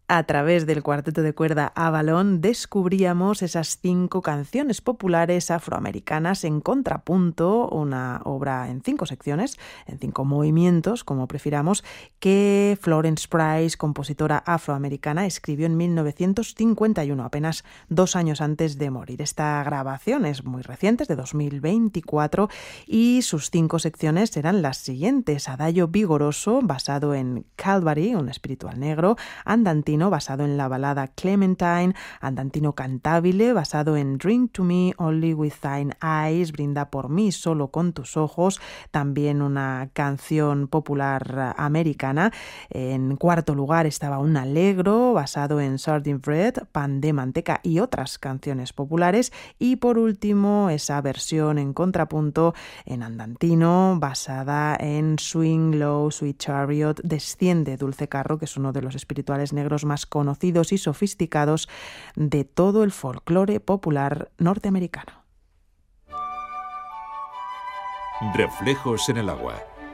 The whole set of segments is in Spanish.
A través del cuarteto de cuerda Avalon descubríamos esas 5 canciones populares afroamericanas en contrapunto, una obra en 5 secciones, en 5 movimientos, como prefiramos, que Florence Price, compositora afroamericana, escribió en 1951, apenas 2 años antes de morir. Esta grabación es muy reciente, es de 2024, y sus 5 secciones serán las siguientes: Adagio vigoroso, basado en Calvary, un espiritual negro; Andantino, basado en la balada Clementine; Andantino cantabile, basado en Drink to me only with thine eyes, brinda por mí solo con tus ojos, también una canción popular americana. En cuarto lugar estaba un allegro, basado en Sardine Bread, pan de manteca y otras canciones populares. Y por último, esa versión en contrapunto en andantino, basada en Swing Low, Sweet Chariot, desciende Dulce Carro, que es uno de los espirituales negros más conocidos y sofisticados de todo el folclore popular norteamericano. Reflejos en el agua.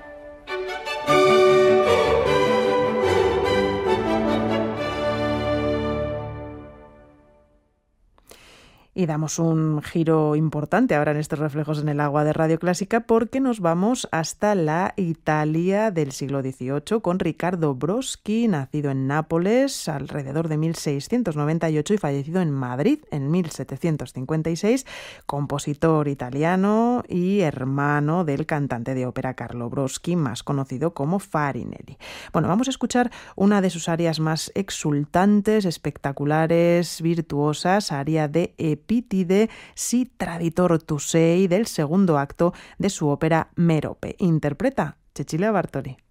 Y damos un giro importante ahora en estos reflejos en el agua de Radio Clásica, porque nos vamos hasta la Italia del siglo XVIII con Riccardo Broschi, nacido en Nápoles alrededor de 1698 y fallecido en Madrid en 1756, compositor italiano y hermano del cantante de ópera Carlo Broschi, más conocido como Farinelli. Bueno, vamos a escuchar una de sus arias más exultantes, espectaculares, virtuosas, aria de Epítide si traditor tu sei, del segundo acto de su ópera Mérope. Interpreta Cecilia Bartoli.